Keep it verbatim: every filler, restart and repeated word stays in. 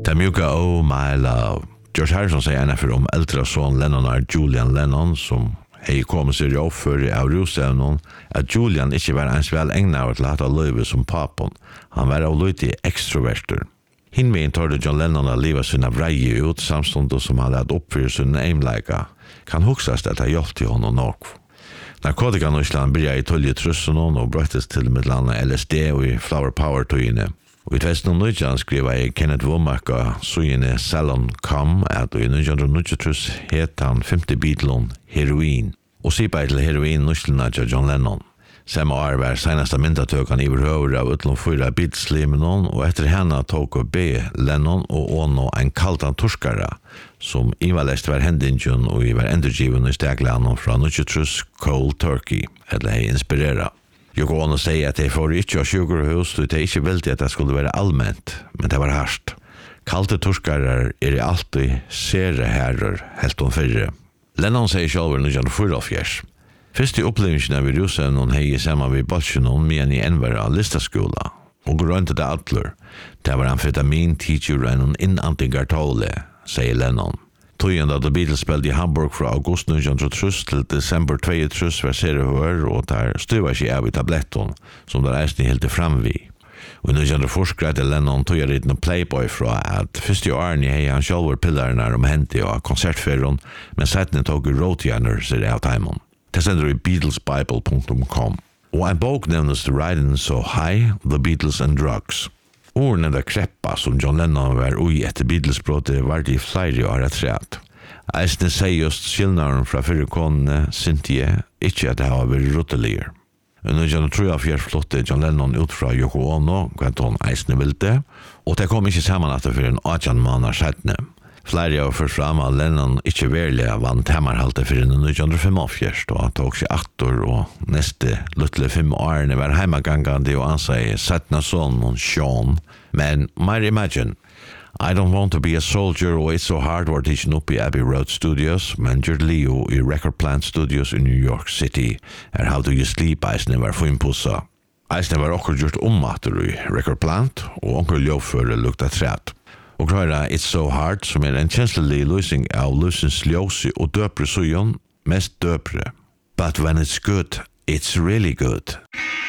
Ta mjuka Oh My Love. George Harrison sier en for om eldre son Lennon er Julian Lennon, som hei kom seg jo for av rusevnen, at Julian ikke var ens vel egnet til å ha løyve som papen. Han var av løyte ekstroverter. Hinveien tar det John Lennon å liva sina breie ut, samståndet som han hadde oppfyrt sin aimleika. Kan huksast at det hjelp til honom nok. Narkotikan i Island byrja i tolje trussen og brøttes til midlanda L S D og i Flower Power-tøyene. Og i tjusen nitton skriva jeg Kenneth Womack og sugene Salon Come at i nitton nittiotre het han femte Beatlon Heroin. Og sipa til heroin nuslina til John Lennon. Samme år var seneste myndatøkan i høyre av utlom fyra Beatles-limenon, og etter henne tok B. Lennon og åno en kaltan torskara, som ivalest var hendingen og i var endurgiven i steglanen fra nittiotre Cold Turkey, eller hei inspirera. Yoko Ono sier at de får ikke av sjukhus, og det ikke ville at det skulle være allmänt, men det var hardt. Kalte torskarar er alltid sere herrer, helt om fyrre. Lennon sier selv nitton fyrtiofyra. Første opplevingen av rusevnen hei sammen med Bolsjenon med en i envara listaskola, og grønte det atler. Det var amfetamin, teacher og en innantingartole, sier Lennon. Tøyen da The Beatles spilte i Hamburg fra august nitton nittiotre til desember tjuetre var serihør, og der støva ikke av i tabletten, som der eisen helt fram vi. Og i nitton nittiotre greide Lennon tøyer i den Playboy fra at første årene hei han sjálfur pillarene om hente og konsertferien, men settene tog rådgjerner ser av timen. Det sender i beatles bible punktum com. Og en bok nevnes The Riding So High, The Beatles and Drugs. Ordene der kreppa som John Lennon var ui etter Beatles-brådet var det i flere år etter at. Eisne sier just skillnaren fra fyrrekonene, Cynthia, ikke at det har vært rottelier. Og nitton trettiotre flotte John Lennon ut fra Yoko Ono, hva hon eisne vilte, og det kom ikke sammen at det for en atjan måneder settene. Flere av først fram av Lennon ikke verlig vant hemmerhalte for en nitton femogfjers, og han tok seg aktor, og neste luttle fem årene var heimagangande og anseg settna sånn og Sean. Men, might imagine, I don't want to be a soldier, og It's So Hard var tidsen opp i Abbey Road Studios, men Gerd Leo i Record Plant Studios i New York City, er How Do You Sleep eisne var finpussa. Eisne var okkur gjort ommater i Record Plant, og onker ljåføre lukta træt. Og grøyra It's So Hard, som er en kjenslelig løsning av løsens ljøsi og døpre sujon, mest døpre. But when it's good, it's really good.